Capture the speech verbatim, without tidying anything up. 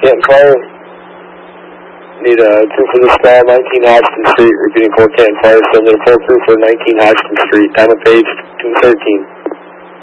Canton Fire. Need a crew for this call, nineteen Hodgson Street, repeating for Canton Fire, send in a full crew for nineteen Hodgson Street, time of page two thirteen.